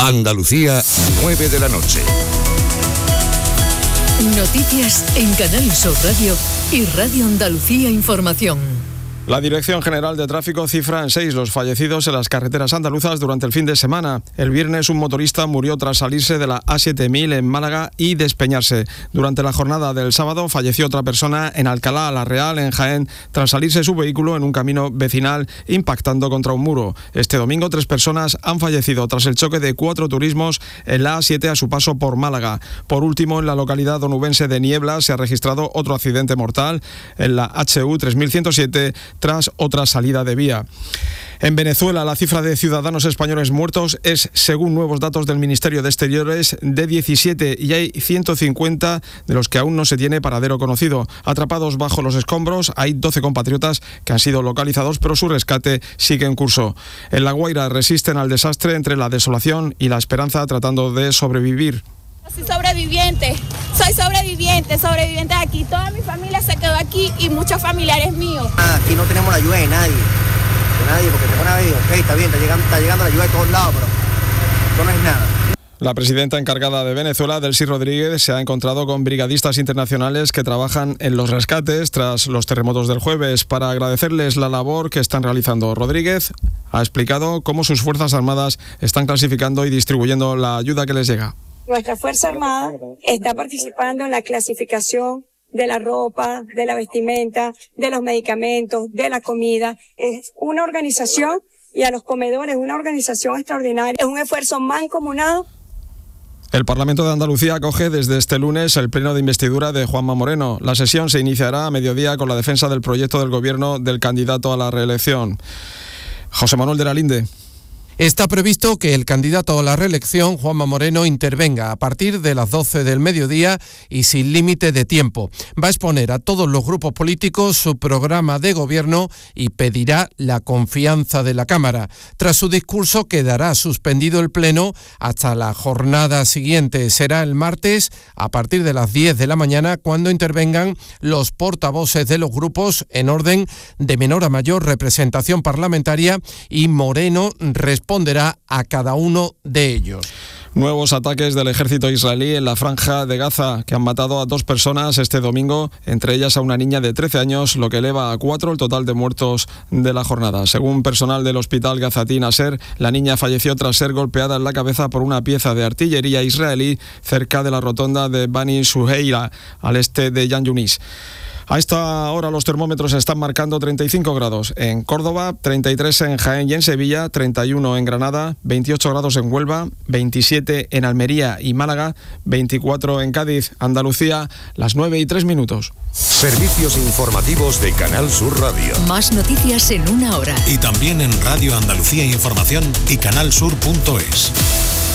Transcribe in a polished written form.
Andalucía, 9 de la noche. Noticias en Canal Sur Radio y Radio Andalucía Información. La Dirección General de Tráfico cifra en 6 los fallecidos en las carreteras andaluzas durante el fin de semana. El viernes un motorista murió tras salirse de la A7000 en Málaga y despeñarse. Durante la jornada del sábado falleció otra persona en Alcalá la Real, en Jaén, tras salirse su vehículo en un camino vecinal impactando contra un muro. Este domingo 3 personas han fallecido tras el choque de 4 turismos en la A7 a su paso por Málaga. Por último, en la localidad onubense de Niebla se ha registrado otro accidente mortal en la HU 3107 tras otra salida de vía. En Venezuela, la cifra de ciudadanos españoles muertos es, según nuevos datos del Ministerio de Exteriores, de 17 y hay 150 de los que aún no se tiene paradero conocido. Atrapados bajo los escombros, hay 12 compatriotas que han sido localizados, pero su rescate sigue en curso. En La Guaira resisten al desastre entre la desolación y la esperanza, tratando de sobrevivir. Soy sobreviviente aquí. Toda mi familia se quedó aquí y muchos familiares míos. Aquí no tenemos la ayuda de nadie, porque te pones a ver, ok, está bien, está llegando la ayuda de todos lados, pero esto no es nada. La presidenta encargada de Venezuela, Delcy Rodríguez, se ha encontrado con brigadistas internacionales que trabajan en los rescates tras los terremotos del jueves. Para agradecerles la labor que están realizando, Rodríguez ha explicado cómo sus Fuerzas Armadas están clasificando y distribuyendo la ayuda que les llega. Nuestra Fuerza Armada está participando en la clasificación de la ropa, de la vestimenta, de los medicamentos, de la comida. Es una organización, y a los comedores, una organización extraordinaria. Es un esfuerzo mancomunado. El Parlamento de Andalucía acoge desde este lunes el pleno de investidura de Juanma Moreno. La sesión se iniciará a mediodía con la defensa del proyecto del gobierno del candidato a la reelección. José Manuel de la Linde. Está previsto que el candidato a la reelección, Juanma Moreno, intervenga a partir de las 12 del mediodía y sin límite de tiempo. Va a exponer a todos los grupos políticos su programa de gobierno y pedirá la confianza de la Cámara. Tras su discurso quedará suspendido el pleno hasta la jornada siguiente. Será el martes a partir de las 10 de la mañana cuando intervengan los portavoces de los grupos en orden de menor a mayor representación parlamentaria y Moreno responderá a cada uno de ellos. Nuevos ataques del ejército israelí en la franja de Gaza, que han matado a 2 personas este domingo, entre ellas a una niña de 13 años, lo que eleva a 4 el total de muertos de la jornada. Según personal del hospital Gazatí Nasser, la niña falleció tras ser golpeada en la cabeza por una pieza de artillería israelí cerca de la rotonda de Bani Suheila, al este de Yan Yunis. A esta hora los termómetros están marcando 35 grados en Córdoba, 33 en Jaén y en Sevilla, 31 en Granada, 28 grados en Huelva, 27 en Almería y Málaga, 24 en Cádiz, Andalucía, las 9:03. Servicios informativos de Canal Sur Radio. Más noticias en una hora. Y también en Radio Andalucía Información y canalsur.es.